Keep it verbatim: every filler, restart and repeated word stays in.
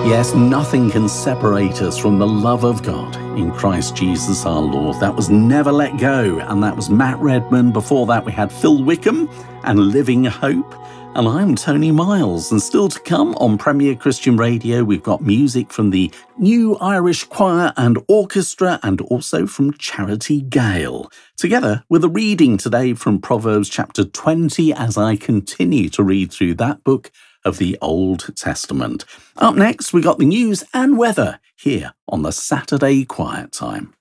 Yes, nothing can separate us from the love of God in Christ Jesus our Lord. That was Never Let Go, and that was Matt Redman. Before that, we had Phil Wickham and Living Hope. And I'm Tony Miles, and still to come on Premier Christian Radio, we've got music from the New Irish Choir and Orchestra and also from Charity Gale, together with a reading today from Proverbs chapter twenty as I continue to read through that book of the Old Testament. Up next, we got the news and weather here on the Saturday Quiet Time.